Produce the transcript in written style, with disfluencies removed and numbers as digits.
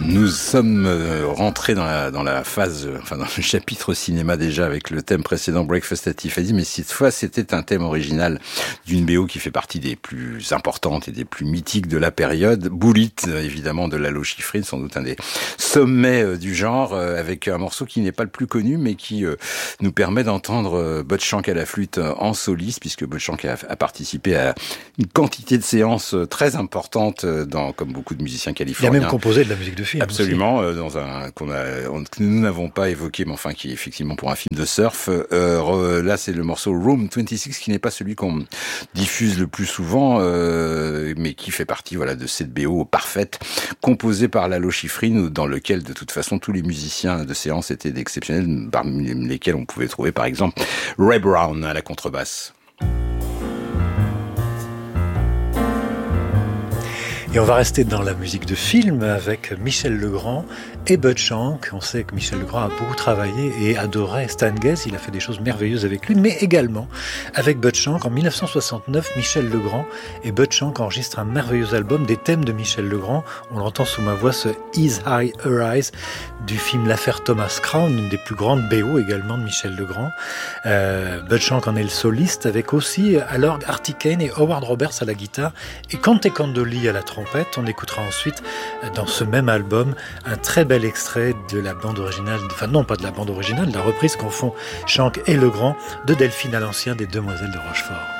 Nous sommes rentrés dans la phase, enfin dans le chapitre cinéma déjà avec le thème précédent Breakfast at Tiffany's, mais cette fois c'était un thème original d'une BO qui fait partie des plus importantes et des plus mythiques de la période, Bullitt évidemment de Lalo Schifrin, sans doute un des sommets du genre, avec un morceau qui n'est pas le plus connu mais qui nous permet d'entendre Bud Shank à la flûte en soliste, puisque Bud Shank a participé à une quantité de séances très importantes comme beaucoup de musiciens californiens. Il a même composé de la musique de film. Absolument, dans que nous n'avons pas évoqué, mais enfin qui est effectivement pour un film de surf. Là, c'est le morceau Room 26 qui n'est pas celui qu'on diffuse le plus souvent, mais qui fait partie, voilà, de cette BO parfaite composée par Lalo Schifrin, dans lequel de toute façon tous les musiciens de séance étaient d'exceptionnels, parmi lesquels on pouvait trouver par exemple Ray Brown à la contrebasse. Et on va rester dans la musique de film avec Michel Legrand et Bud Shank. On sait que Michel Legrand a beaucoup travaillé et adorait Stan Getz. Il a fait des choses merveilleuses avec lui, mais également avec Bud Shank. En 1969, Michel Legrand et Bud Shank enregistrent un merveilleux album des thèmes de Michel Legrand. On l'entend sous ma voix, ce His High Arise du film L'affaire Thomas Crown, une des plus grandes BO également de Michel Legrand. Bud Shank en est le soliste, avec aussi à l'orgue Artie Kane et Howard Roberts à la guitare et Conte Candoli à la trompette. On écoutera ensuite dans ce même album un très bel extrait de la bande originale, enfin non pas de la bande originale, de la reprise qu'en font Shank et Legrand de Delphine à l'ancien des Demoiselles de Rochefort.